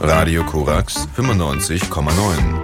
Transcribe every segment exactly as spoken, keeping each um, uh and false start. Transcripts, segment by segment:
Radio Korax fünfundneunzig Komma neun.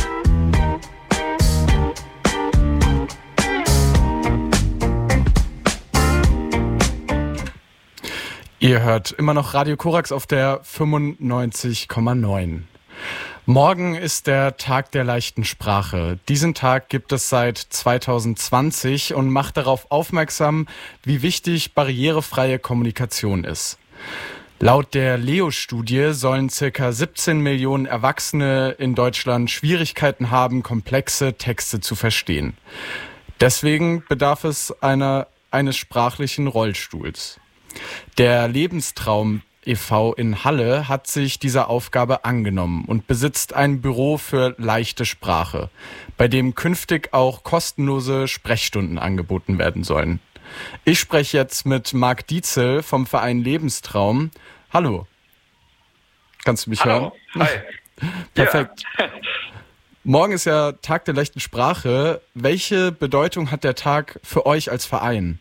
Ihr hört immer noch Radio Korax auf der fünfundneunzig Komma neun. Morgen ist der Tag der leichten Sprache. Diesen Tag gibt es seit zweitausendzwanzig und macht darauf aufmerksam, wie wichtig barrierefreie Kommunikation ist. Laut der Leo-Studie sollen circa siebzehn Millionen Erwachsene in Deutschland Schwierigkeiten haben, komplexe Texte zu verstehen. Deswegen bedarf es einer, eines sprachlichen Rollstuhls. Der Lebenstraum e V in Halle hat sich dieser Aufgabe angenommen und besitzt ein Büro für leichte Sprache, bei dem künftig auch kostenlose Sprechstunden angeboten werden sollen. Ich spreche jetzt mit Marc Dietzel vom Verein Lebenstraum. Hallo. Kannst du mich Hallo. hören? Hi. Perfekt. Ja. Morgen ist ja Tag der leichten Sprache. Welche Bedeutung hat der Tag für euch als Verein?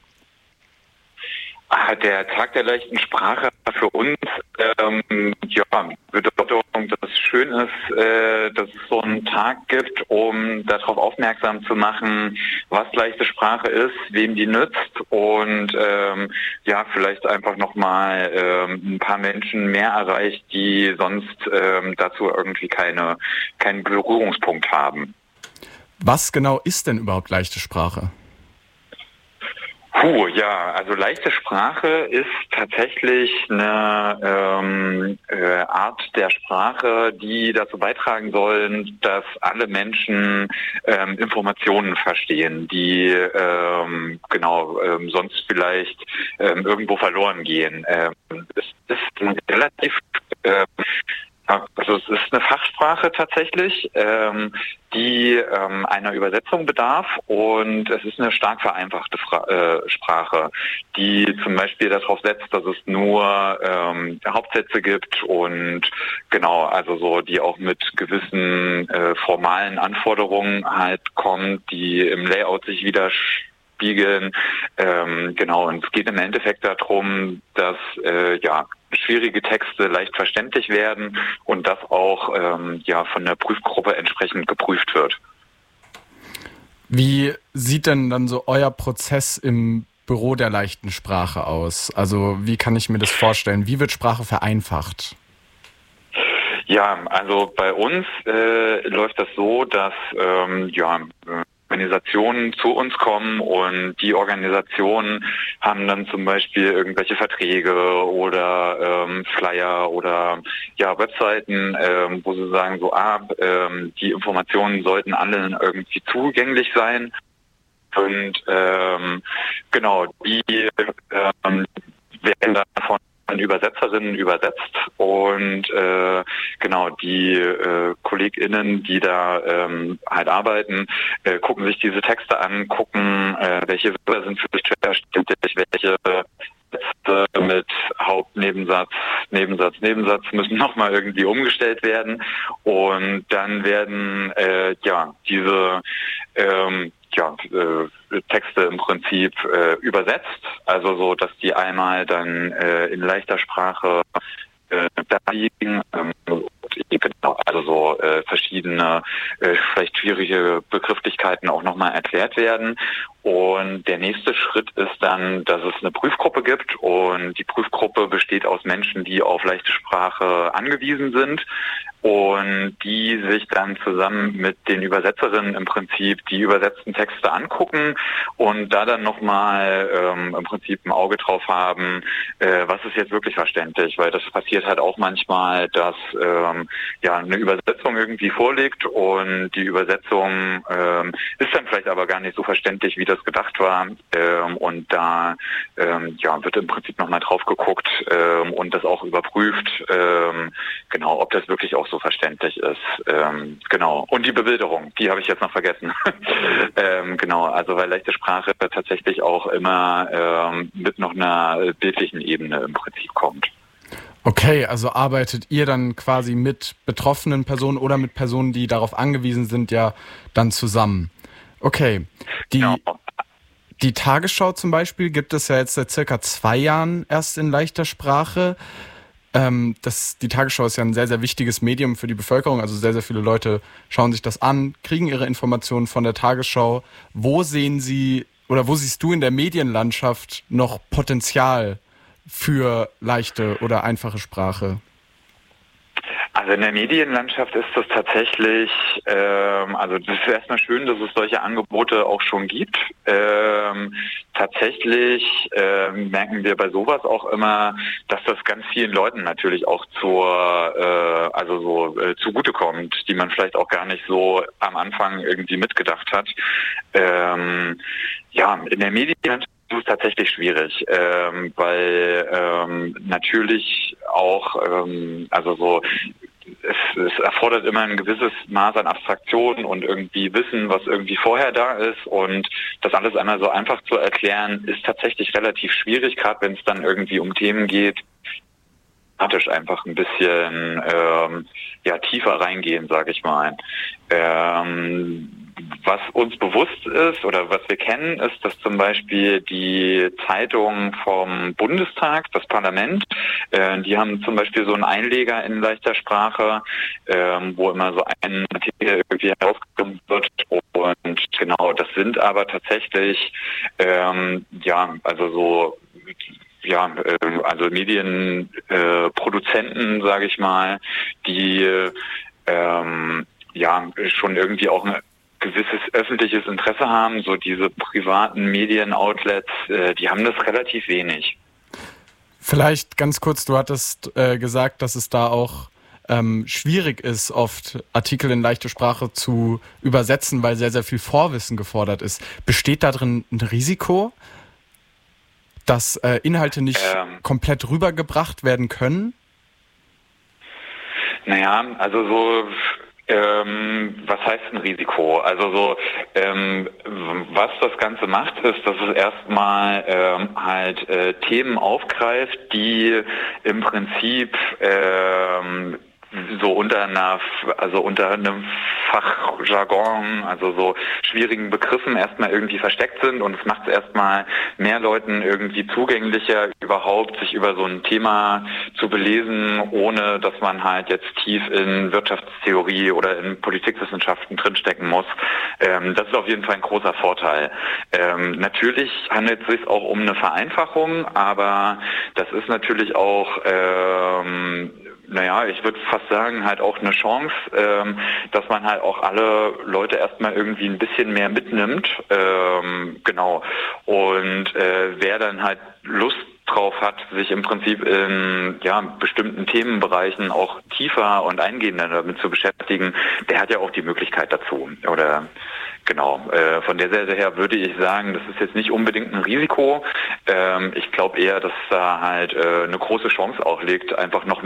Der Tag der leichten Sprache für uns, ähm, ja, Bedeutung, dass es schön ist, äh, dass es so einen Tag gibt, um darauf aufmerksam zu machen, was leichte Sprache ist, wem die nützt und ähm, ja, vielleicht einfach nochmal ähm, ein paar Menschen mehr erreicht, die sonst ähm, dazu irgendwie keine keinen Berührungspunkt haben. Was genau ist denn überhaupt leichte Sprache? Puh, ja, also leichte Sprache ist tatsächlich eine ähm, äh, Art der Sprache, die dazu beitragen sollen, dass alle Menschen ähm, Informationen verstehen, die ähm, genau ähm, sonst vielleicht ähm, irgendwo verloren gehen. Ähm, es ist ein relativ äh, Also es ist eine Fachsprache tatsächlich, ähm, die ähm, einer Übersetzung bedarf und es ist eine stark vereinfachte Fra- äh, Sprache, die zum Beispiel darauf setzt, dass es nur ähm, Hauptsätze gibt und genau, also so, die auch mit gewissen äh, formalen Anforderungen halt kommt, die im Layout sich widerspiegeln. Ähm, genau, und es geht im Endeffekt darum, dass äh, ja schwierige Texte leicht verständlich werden und das auch ähm, ja von der Prüfgruppe entsprechend geprüft wird. Wie sieht denn dann so euer Prozess im Büro der leichten Sprache aus? Also wie kann ich mir das vorstellen? Wie wird Sprache vereinfacht? Ja, also bei uns äh, läuft das so, dass ähm, ja Organisationen zu uns kommen und die Organisationen haben dann zum Beispiel irgendwelche Verträge oder ähm, Flyer oder ja Webseiten, ähm, wo sie sagen so, ah, ähm, die Informationen sollten allen irgendwie zugänglich sein und ähm, genau, die ähm, werden dann von Übersetzerinnen übersetzt und äh, genau die äh, KollegInnen, die da ähm, halt arbeiten, äh, gucken sich diese Texte an, gucken, äh, welche Wörter sind für dich verständlich, welche Sätze mit Hauptnebensatz, Nebensatz, Nebensatz müssen nochmal irgendwie umgestellt werden und dann werden äh, ja diese ähm, ja, äh, Texte im Prinzip äh, übersetzt, also so, dass die einmal dann äh, in leichter Sprache äh, da liegen, ähm, genau, also so äh, verschiedene, äh, vielleicht schwierige Begrifflichkeiten auch nochmal erklärt werden. Und der nächste Schritt ist dann, dass es eine Prüfgruppe gibt und die Prüfgruppe besteht aus Menschen, die auf leichte Sprache angewiesen sind und die sich dann zusammen mit den Übersetzerinnen im Prinzip die übersetzten Texte angucken und da dann nochmal ähm, im Prinzip ein Auge drauf haben, äh, was ist jetzt wirklich verständlich, weil das passiert halt auch manchmal, dass ähm, ja eine Übersetzung irgendwie vorliegt und die Übersetzung ähm, ist dann vielleicht aber gar nicht so verständlich, wie das gedacht war ähm, und da ähm, ja wird im Prinzip nochmal drauf geguckt ähm, und das auch überprüft, ähm, genau, ob das wirklich auch so verständlich ist. Ähm, genau. Und die Bebilderung, die habe ich jetzt noch vergessen. ähm, genau, also weil leichte Sprache tatsächlich auch immer ähm, mit noch einer bildlichen Ebene im Prinzip kommt. Okay, also arbeitet ihr dann quasi mit betroffenen Personen oder mit Personen, die darauf angewiesen sind, ja dann zusammen? Okay, die, genau. Die Tagesschau zum Beispiel gibt es ja jetzt seit circa zwei Jahren erst in leichter Sprache. Ähm, das, die Tagesschau ist ja ein sehr, sehr wichtiges Medium für die Bevölkerung. Also sehr, sehr viele Leute schauen sich das an, kriegen ihre Informationen von der Tagesschau. Wo sehen Sie oder wo siehst du in der Medienlandschaft noch Potenzial für leichte oder einfache Sprache? Also in der Medienlandschaft ist das tatsächlich, ähm, also das ist erstmal schön, dass es solche Angebote auch schon gibt. Ähm, tatsächlich ähm, merken wir bei sowas auch immer, dass das ganz vielen Leuten natürlich auch zur, äh, also so äh, zugutekommt, die man vielleicht auch gar nicht so am Anfang irgendwie mitgedacht hat. Ähm, ja, in der Medienlandschaft ist es tatsächlich schwierig, ähm, weil ähm, natürlich auch, ähm, also so, es, es erfordert immer ein gewisses Maß an Abstraktion und irgendwie Wissen, was irgendwie vorher da ist, und das alles einmal so einfach zu erklären, ist tatsächlich relativ schwierig, gerade wenn es dann irgendwie um Themen geht, einfach ein bisschen ähm, ja tiefer reingehen, sage ich mal. Ähm, was uns bewusst ist oder was wir kennen, ist, dass zum Beispiel die Zeitungen vom Bundestag, das Parlament, äh, die haben zum Beispiel so einen Einleger in leichter Sprache, ähm, wo immer so ein Artikel irgendwie herausgekommen wird. Und genau, das sind aber tatsächlich ähm, ja, also so ja, also Medienproduzenten, äh, sage ich mal, die ähm, ja schon irgendwie auch ein gewisses öffentliches Interesse haben. So diese privaten Medienoutlets, äh, die haben das relativ wenig. Vielleicht ganz kurz, du hattest äh, gesagt, dass es da auch ähm, schwierig ist, oft Artikel in leichte Sprache zu übersetzen, weil sehr, sehr viel Vorwissen gefordert ist. Besteht da drin ein Risiko, dass äh, Inhalte nicht ähm, komplett rübergebracht werden können? Naja, also so, ähm, was heißt ein Risiko? Also so, ähm, was das Ganze macht, ist, dass es erstmal ähm, halt äh, Themen aufgreift, die im Prinzip ähm, so unter einer, also unter einem Fachjargon, also so schwierigen Begriffen erstmal irgendwie versteckt sind, und es macht es erstmal mehr Leuten irgendwie zugänglicher, überhaupt sich über so ein Thema zu belesen, ohne dass man halt jetzt tief in Wirtschaftstheorie oder in Politikwissenschaften drinstecken muss. Ähm, das ist auf jeden Fall ein großer Vorteil. Ähm, natürlich handelt es sich auch um eine Vereinfachung, aber das ist natürlich auch ähm, naja, ich würde fast sagen, halt auch eine Chance, ähm, dass man halt auch alle Leute erstmal irgendwie ein bisschen mehr mitnimmt. Ähm, genau. Und äh, wer dann halt Lust drauf hat, sich im Prinzip in ja, bestimmten Themenbereichen auch tiefer und eingehender damit zu beschäftigen, der hat ja auch die Möglichkeit dazu. Oder genau, äh, von der Seite her würde ich sagen, das ist jetzt nicht unbedingt ein Risiko. Ähm, ich glaube eher, dass da halt äh, eine große Chance auch liegt, einfach noch